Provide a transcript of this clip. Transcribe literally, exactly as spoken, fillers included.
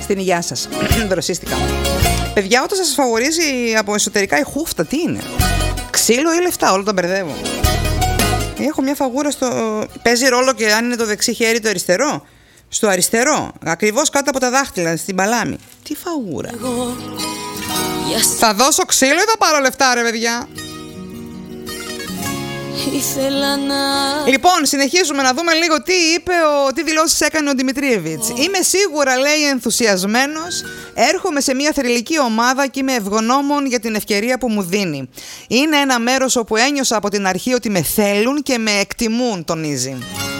Στην υγεία σας. Δροσίστηκα. Παιδιά, όταν σας φαβορίζει από εσωτερικά η χούφτα, τι είναι? Ξύλο ή λεφτά? Όλο τα μπερδεύω. Έχω μια φαγούρα στο... Παίζει ρόλο και αν είναι το δεξί χέρι το αριστερό? Στο αριστερό, ακριβώς κάτω από τα δάχτυλα, στην παλάμη. Τι φαγούρα? Εγώ... Θα δώσω ξύλο ή θα πάρω λεφτά, ρε παιδιά? Ήθελα να... Λοιπόν, συνεχίζουμε να δούμε λίγο τι είπε, ο, τι δηλώσεις έκανε ο Δημητρίεβιτς. Oh. Είμαι σίγουρα, λέει, ενθουσιασμένος. Έρχομαι σε μια θρυλική ομάδα και είμαι ευγνώμων για την ευκαιρία που μου δίνει. Είναι ένα μέρος όπου ένιωσα από την αρχή ότι με θέλουν και με εκτιμούν, τονίζει.